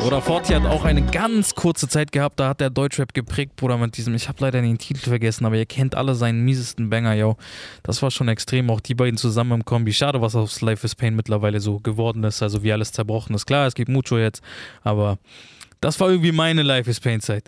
Oder Forti hat auch eine ganz kurze Zeit gehabt, da hat der Deutschrap geprägt, Bruder, mit diesem, ich habe leider den Titel vergessen, aber ihr kennt alle seinen miesesten Banger, yo. Das war schon extrem, auch die beiden zusammen im Kombi. Schade, was aus Life is Pain mittlerweile so geworden ist, also wie alles zerbrochen ist. Klar, es gibt Mucho jetzt, aber das war irgendwie meine Life is Pain Zeit.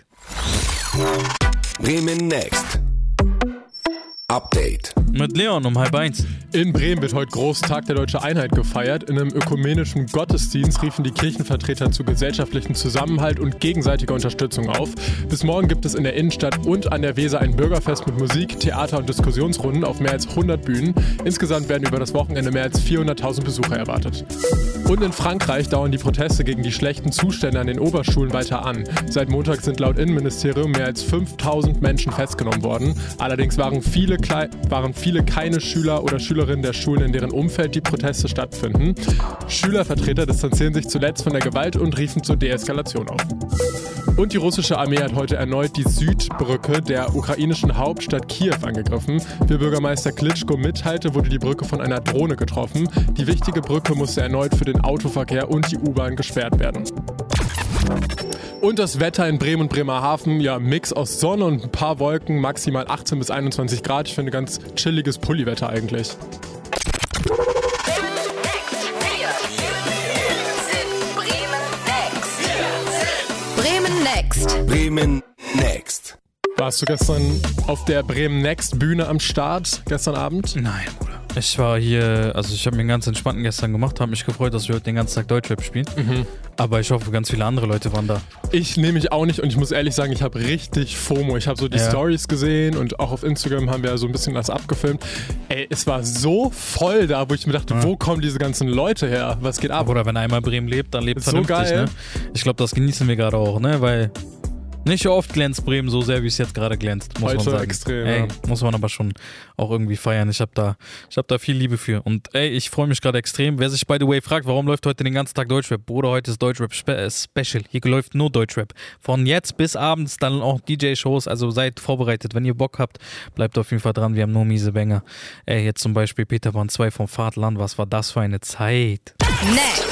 Bremen Next. Update. Mit Leon um 12:30. In Bremen wird heute Großtag der Deutschen Einheit gefeiert. In einem ökumenischen Gottesdienst riefen die Kirchenvertreter zu gesellschaftlichem Zusammenhalt und gegenseitiger Unterstützung auf. Bis morgen gibt es in der Innenstadt und an der Weser ein Bürgerfest mit Musik, Theater und Diskussionsrunden auf mehr als 100 Bühnen. Insgesamt werden über das Wochenende mehr als 400.000 Besucher erwartet. Und in Frankreich dauern die Proteste gegen die schlechten Zustände an den Oberschulen weiter an. Seit Montag sind laut Innenministerium mehr als 5.000 Menschen festgenommen worden. Allerdings waren viele keine Schüler oder Schülerinnen der Schulen, in deren Umfeld die Proteste stattfinden. Schülervertreter distanzieren sich zuletzt von der Gewalt und riefen zur Deeskalation auf. Und die russische Armee hat heute erneut die Südbrücke der ukrainischen Hauptstadt Kiew angegriffen. Wie Bürgermeister Klitschko mitteilte, wurde die Brücke von einer Drohne getroffen. Die wichtige Brücke musste erneut für den Autoverkehr und die U-Bahn gesperrt werden. Und das Wetter in Bremen und Bremerhaven, ja, Mix aus Sonne und ein paar Wolken, maximal 18 bis 21 Grad. Ich finde, ganz chilliges Pulliwetter eigentlich. Bremen Next. Bremen Next. Warst du gestern auf der Bremen Next Bühne am Start, gestern Abend? Nein, Bruder. Ich war hier, also ich habe mir einen ganz entspannten gestern gemacht, habe mich gefreut, dass wir heute den ganzen Tag Deutschrap spielen. Aber ich hoffe, ganz viele andere Leute waren da. Ich nehme mich auch nicht und ich muss ehrlich sagen, ich habe richtig FOMO. Ich habe so die Stories gesehen und auch auf Instagram haben wir so ein bisschen das abgefilmt. Ey, es war so voll da, wo ich mir dachte, wo kommen diese ganzen Leute her? Was geht ab? Oder wenn einmal Bremen lebt, dann lebt es so vernünftig, geil. Ne? Ich glaube, das genießen wir gerade auch, ne? Weil nicht so oft glänzt Bremen so sehr, wie es jetzt gerade glänzt, muss heute man sagen. Extrem, ey, ja. muss man aber schon auch irgendwie feiern. Ich hab da viel Liebe für. Und ey, ich freue mich gerade extrem. Wer sich, by the way, fragt, warum läuft heute den ganzen Tag Deutschrap? Bruder, heute ist Deutschrap Special. Hier läuft nur Deutschrap. Von jetzt bis abends dann auch DJ-Shows. Also seid vorbereitet. Wenn ihr Bock habt, bleibt auf jeden Fall dran. Wir haben nur miese Banger. Ey, jetzt zum Beispiel Peter Pan 2 vom Vaterland. Was war das für eine Zeit? Next.